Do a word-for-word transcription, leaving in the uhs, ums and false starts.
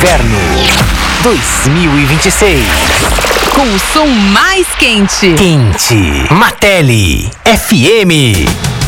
Inverno dois mil e vinte e seis. Com o som mais quente. Quente. Mateli F M.